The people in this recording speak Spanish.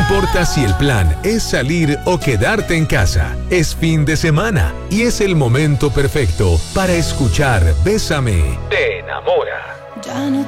importa si el plan es salir o quedarte en casa, es fin de semana y es el momento perfecto para escuchar Bésame, te enamora. Ya no